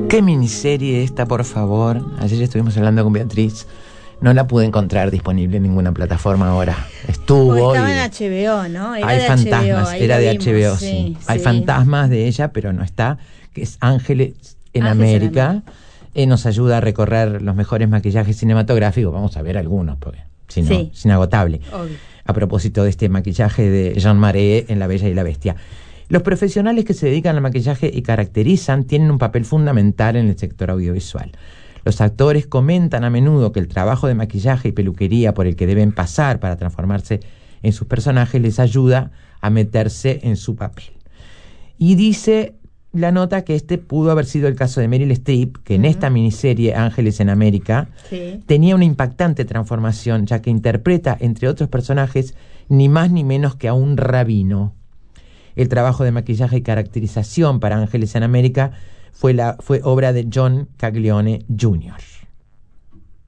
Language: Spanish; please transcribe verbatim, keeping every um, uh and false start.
¿Qué miniserie esta, por favor? Ayer estuvimos hablando con Beatriz. No la pude encontrar disponible en ninguna plataforma ahora. Estuvo. Porque estaba y... en H B O, ¿no? Era hay de fantasmas, H B O, ahí era lo de vimos, H B O, sí. sí, Hay sí. fantasmas de ella, pero no está. Que es Ángeles en Ángeles América. en América. Eh, nos ayuda a recorrer los mejores maquillajes cinematográficos. Vamos a ver algunos, porque si no, Sí. es inagotable. Obvio. A propósito de este maquillaje de Jean Marais en La Bella y la Bestia. Los profesionales que se dedican al maquillaje y caracterizan tienen un papel fundamental en el sector audiovisual. Los actores comentan a menudo que el trabajo de maquillaje y peluquería por el que deben pasar para transformarse en sus personajes les ayuda a meterse en su papel. Y dice la nota que este pudo haber sido el caso de Meryl Streep, que en uh-huh. esta miniserie Ángeles en América sí. tenía una impactante transformación, ya que interpreta, entre otros personajes, ni más ni menos que a un rabino. El trabajo de maquillaje y caracterización para Ángeles en América fue, la, fue obra de John Caglione junior